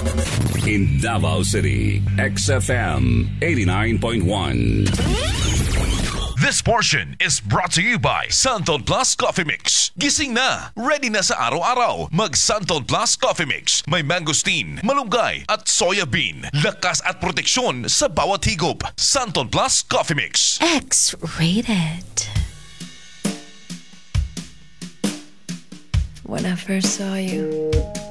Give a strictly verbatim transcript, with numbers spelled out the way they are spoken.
In Davao City, X F M eighty-nine point one. This portion is brought to you by Santon Plus Coffee Mix. Gising na, ready na sa araw-araw. Mag Santon Plus Coffee Mix. May mangosteen, malunggay at soya bean. Lakas at proteksyon sa bawat higop. Santon Plus Coffee Mix. X-rated. When I first saw you,